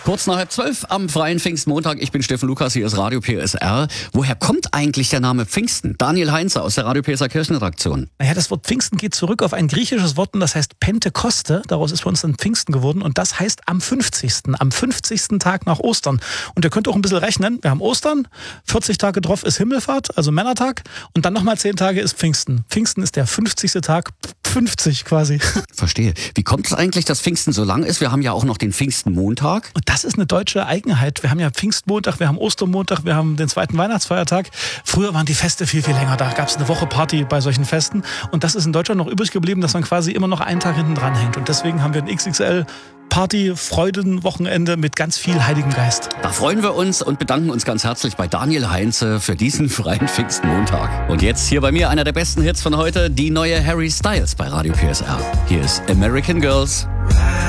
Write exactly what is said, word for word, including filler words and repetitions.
Kurz nach halb zwölf am freien Pfingstmontag. Ich bin Steffen Lukas, hier ist Radio P S R. Woher kommt eigentlich der Name Pfingsten? Daniel Heinze aus der Radio P S R Kirchenredaktion. Naja, das Wort Pfingsten geht zurück auf ein griechisches Wort und das heißt Pentekoste. Daraus ist bei uns dann Pfingsten geworden und das heißt am fünfzigsten. Am fünfzigsten Tag nach Ostern. Und ihr könnt auch ein bisschen rechnen. Wir haben Ostern, vierzig Tage drauf ist Himmelfahrt, also Männertag und dann nochmal zehn Tage ist Pfingsten. Pfingsten ist der fünfzigste Tag, fünfzig quasi. Verstehe. Wie kommt es eigentlich, dass Pfingsten so lang ist? Wir haben ja auch noch den Pfingstenmontag. Und das ist eine deutsche Eigenheit. Wir haben ja Pfingstmontag, wir haben Ostermontag, wir haben den zweiten Weihnachtsfeiertag. Früher waren die Feste viel, viel länger. Da gab es eine Woche Party bei solchen Festen. Und das ist in Deutschland noch übrig geblieben, dass man quasi immer noch einen Tag hinten dran hängt. Und deswegen haben wir ein X X L Party, Freudenwochenende mit ganz viel Heiligem Geist. Da freuen wir uns und bedanken uns ganz herzlich bei Daniel Heinze für diesen freien Pfingstmontag. Und jetzt hier bei mir einer der besten Hits von heute, die neue Harry Styles bei Radio P S R. Hier ist American Girls.